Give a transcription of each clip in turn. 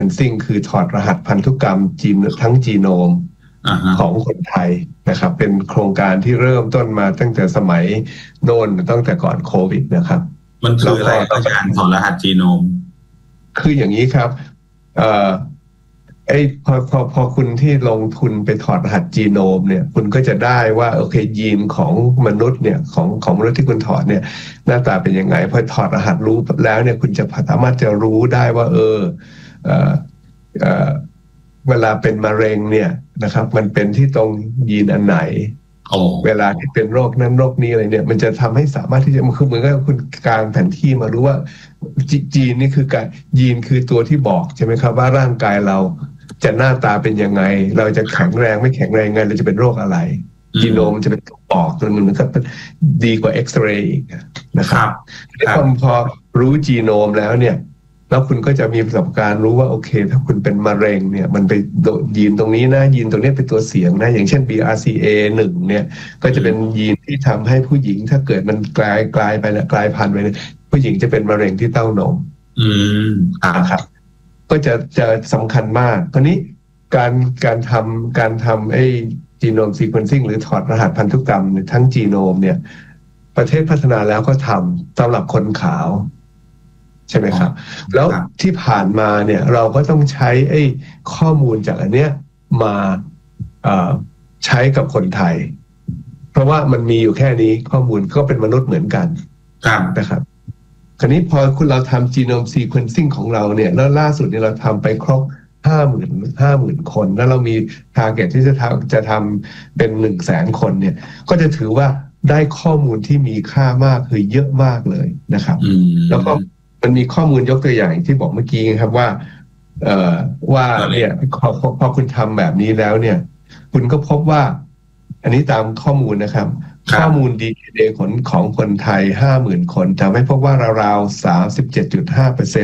sequencing คือถอดรหัสพันธุกรรมทั้งจีโนมของคนไทยนะครับเป็นโครงการที่เริ่มต้นมาตั้งแต่สมัยโน่นตั้งแต่ก่อนโควิดนะครับมันคืออะไรการถอดรหัสจีโนมคืออย่างนี้ครับพอคุณที่ลงทุนไปถอดรหัสจีโนมเนี่ยคุณก็จะได้ว่าโอเคยีนของมนุษย์เนี่ยของมนุษย์ที่คุณถอดเนี่ยหน้าตาเป็นยังไงพอถอดรหัสรู้แล้วเนี่ยคุณจะสามารถจะรู้ได้ว่าเวลาเป็นมะเร็งเนี่ยนะครับมันเป็นที่ตรงยีนอันไหนเวลาที่เป็นโรคนั้นโรคนี้อะไรเนี่ยมันจะทำให้สามารถที่จะมันคือเหมือนกับคุณกางแผนที่มารู้ว่าจีนนี่คือการยีนคือตัวที่บอกใช่ไหมครับว่าร่างกายเราจะหน้าตาเป็นยังไงเราจะแข็งแรงไม่แข็งแรงไงเราจะเป็นโรคอะไรจีโนมจะเป็นตัวบอกมันก็ดีกว่าเอ็กซเรย์นะครับพอรู้จีโนมแล้วเนี่ยแล้วคุณก็จะมีประสบการณ์รู้ว่าโอเคถ้าคุณเป็นมะเร็งเนี่ยมันไปยีนตรงนี้นะยีนตรงนี้เป็นตัวเสี่ยงนะอย่างเช่น BRCA1 เนี่ยก็จะเป็นยีนที่ทำให้ผู้หญิงถ้าเกิดมันกลายไปนะกลายพันธุ์ไปเนี่ยผู้หญิงจะเป็นมะเร็งที่เต้านมครับก็จะสำคัญมากคราวนี้การทำไอ้จีโนมซีเควนซิ่งหรือถอดรหัสพันธุกรรมทั้งจีโนมเนี่ยประเทศพัฒนาแล้วก็ทำสำหรับคนขาวใช่ไหมครับแล้วที่ผ่านมาเนี่ยเราก็ต้องใช้ไอ้ข้อมูลจากอันเนี้ยมาใช้กับคนไทยเพราะว่ามันมีอยู่แค่นี้ข้อมูลก็เป็นมนุษย์เหมือนกันนะครับคราวนี้พอเราทำ genome sequencing ของเราเนี่ยแล้วล่าสุดเนี่ยเราทำไปครบ50,000 คนแล้วเรามี target ที่จะทำเป็น 100,000 คนเนี่ยก็จะถือว่าได้ข้อมูลที่มีค่ามากคือเยอะมากเลยนะครับแล้วก็มันมีข้อมูลยกตัวอย่างที่บอกเมื่อกี้ครับว่าเนี่ยพอคุณทำแบบนี้แล้วเนี่ยคุณก็พบว่าอันนี้ตามข้อมูลนะครับข้อมูล DNA ของคนไทย 50,000 คนทำให้พบว่าราวๆ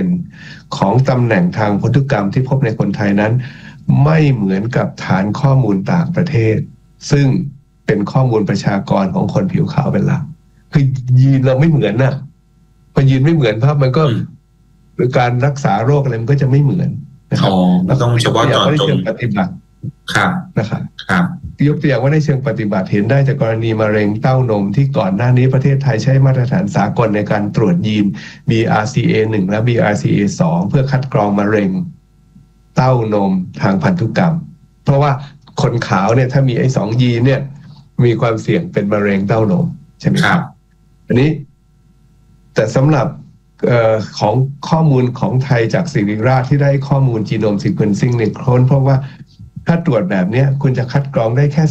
37.5% ของตำแหน่งทางพันธุกรรมที่พบในคนไทยนั้นไม่เหมือนกับฐานข้อมูลต่างประเทศซึ่งเป็นข้อมูลประชากรของคนผิวขาวเป็นหลักคือยีนเราไม่เหมือนน่ะพอยีนไม่เหมือนภาพมันก็หรือการรักษาโรคอะไรมันก็จะไม่เหมือนนะครับต้องเฉพาะเจาะจงปฏิบัตินะครับครับยกตัวอย่างว่าในเชิงปฏิบัติเห็นได้จากกรณีมะเร็งเต้านมที่ก่อนหน้านี้ประเทศไทยใช้มาตรฐานสากลในการตรวจยีน BRCA1 และ BRCA2 เพื่อคัดกรองมะเร็งเต้านมทางพันธุกรรมเพราะว่าคนขาวเนี่ยถ้ามีไอ้2ยีนเนี่ยมีความเสี่ยงเป็นมะเร็งเต้านมใช่ไหมครับอันนี้แต่สำหรับของข้อมูลของไทยจากศิริราชที่ได้ข้อมูล Genome Sequencing เนี่ยค้นเพราะว่าถ้าตรวจแบบนี้คุณจะคัดกรองได้แค่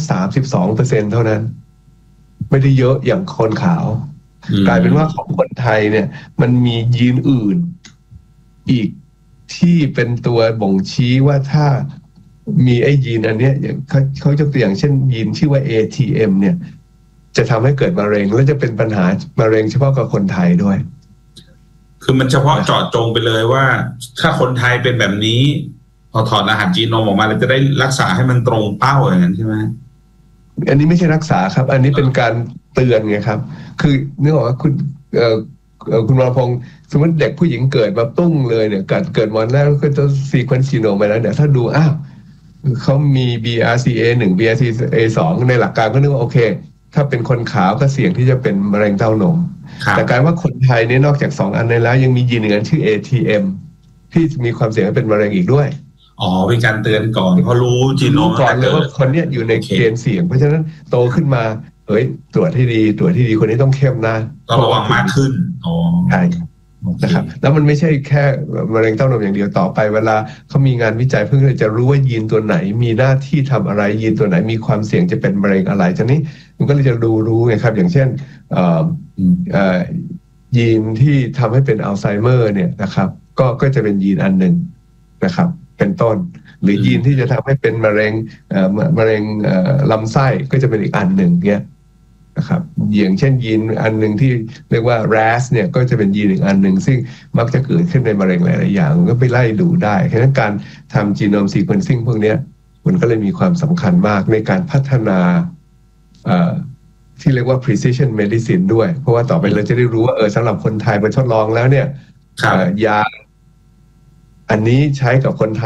32% เท่านั้นไม่ได้เยอะอย่างคนขาวกลายเป็นว่าของคนไทยเนี่ยมันมียีนอื่นอีกที่เป็นตัวบ่งชี้ว่าถ้ามีไอ้ยีนอันเนี้ยอย่างเขายกตัวอย่างเช่นยีนชื่อว่า ATM เนี่ยจะทำให้เกิดมะเร็งและจะเป็นปัญหามะเร็งเฉพาะกับคนไทยด้วยคือมันเฉพาะเจาะจงไปเลยว่าถ้าคนไทยเป็นแบบนี้พอถอดรหัสจีโนมออกมาเราจะได้รักษาให้มันตรงเป้าอย่างนั้นใช่ไหมอันนี้ไม่ใช่รักษาครับอันนี้เป็นการเตือนไงครับคือนึกออกว่าคุณวรพงศ์สมมติเด็กผู้หญิงเกิดมาตุ้งเลยเนี่ยเกิดวันแรกก็จะซีเควนซ์จีโนมไปแล้วเนี่ยถ้าดูเขามี BRCA1 BRCA2 ในหลักการก็นึกว่าโอเคถ้าเป็นคนขาวก็เสี่ยงที่จะเป็นมะเร็งเต้านมแต่การว่าคนไทยเนี่ยนอกจาก2อันนี้แล้วยังมียีนหนึ่งชื่อ ATM ที่มีความเสี่ยงเป็นมะเร็งอีกด้วยเป็นการเตือนก่อนเพราะรู้จีโนมก่อนเลยว่าคนเนี้ยอยู่ในเกณฑ์เสี่ยงเพราะฉะนั้นโตขึ้นมาตรวจที่ดีคนนี้ต้องเข้มนะต้องระวังมากขึ้นใช่นะครับแล้วมันไม่ใช่แค่มะเร็งเต้านมอย่างเดียวต่อไปเวลาเขามีงานวิจัยเพื่อจะรู้ว่ายีนตัวไหนมีหน้าที่ทำอะไรยีนตัวไหนมีความเสี่ยงจะเป็นมะเร็งอะไรทีนี้มันก็เลยจะรู้ไงครับอย่างเช่นยีนที่ทำให้เป็นอัลไซเมอร์เนี่ยนะครับก็จะเป็นยีนอันหนึ่งนะครับเป็นต้นหรือยีนที่จะทำให้เป็นมะเร็งลำไส้ก็จะเป็นอีกอันหนึ่งเนี่ยนะครับอย่างเช่นยีนอันหนึ่งที่เรียกว่า RAS เนี่ยก็จะเป็นยีนอีกอันหนึ่งซึ่งมักจะเกิดขึ้นในมะเร็งหลายๆอย่างก็ไปไล่ดูได้ฉะนั้นการทำ Genome Sequencing พวกนี้มันก็เลยมีความสำคัญมากในการพัฒนาที่เรียกว่า precision medicine ด้วยเพราะว่าต่อไปเราจะได้รู้ว่าสำหรับคนไทยไปทดลองแล้วเนี่ยอันนี้ใช้กับคนไทย